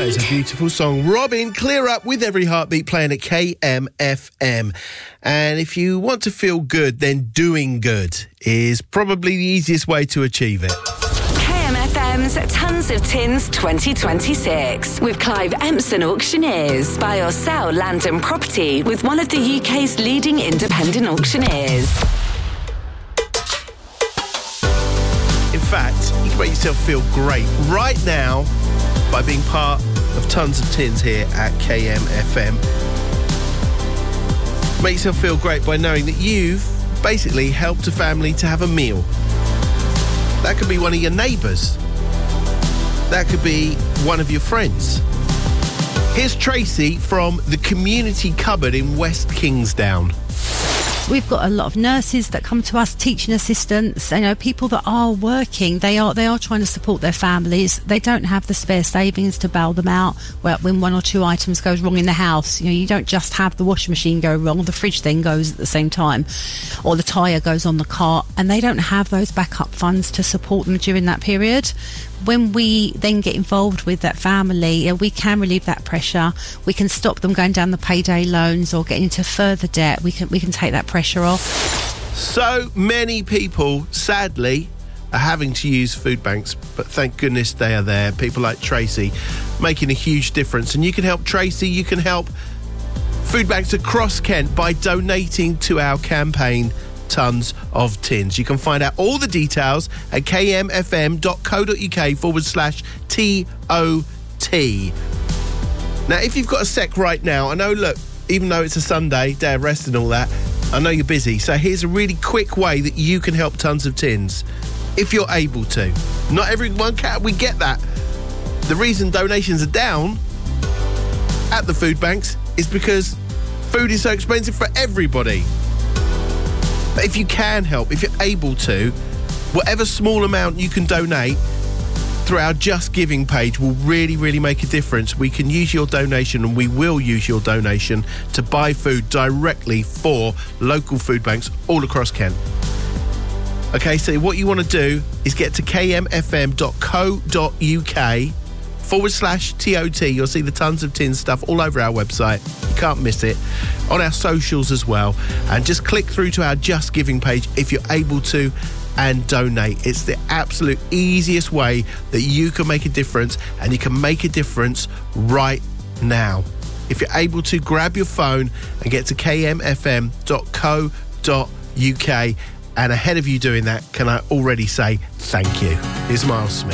That is a beautiful song. Robin, Clear Up with Every Heartbeat, playing at KMFM. And if you want to feel good, then doing good is probably the easiest way to achieve it. KMFM's Tons of Tins 2026 with Clive Empson Auctioneers. Buy or sell land and property with one of the UK's leading independent auctioneers. In fact, you can make yourself feel great right now by being part of Tons of Tins here at KMFM. Make yourself feel great by knowing that you've basically helped a family to have a meal. That could be one of your neighbours. That could be one of your friends. Here's Tracy from the Community Cupboard in West Kingsdown. We've got a lot of nurses that come to us, teaching assistants, people that are working. They are trying to support their families. They don't have the spare savings to bail them out when one or two items goes wrong in the house. You don't just have the washing machine go wrong, the fridge then goes at the same time, or the tyre goes on the car, and they don't have those backup funds to support them during that period. When we then get involved with that family, we can relieve that pressure. We can stop them going down the payday loans or getting into further debt. We can take that pressure off. So many people, sadly, are having to use food banks, but thank goodness they are there. People like Tracy making a huge difference. And you can help Tracy, you can help food banks across Kent by donating to our campaign, Tons of Tins. You can find out all the details at kmfm.co.uk/TOT. Now, if you've got a sec right now, I know, look, even though it's a Sunday, day of rest and all that, I know you're busy. So here's a really quick way that you can help Tons of Tins, if you're able to. Not everyone can, we get that. The reason donations are down at the food banks is because food is so expensive for everybody. But if you can help, if you're able to, whatever small amount you can donate through our Just Giving page will really, really make a difference. We can use your donation, and we will use your donation to buy food directly for local food banks all across Kent. Okay, so what you want to do is get to kmfm.co.uk/TOT. You'll see the Tons of Tins stuff all over our website. You can't miss it. On our socials as well. And just click through to our Just Giving page if you're able to and donate. It's the absolute easiest way that you can make a difference, and you can make a difference right now. If you're able to, grab your phone and get to kmfm.co.uk. And ahead of you doing that, can I already say thank you? Here's Miles Smith.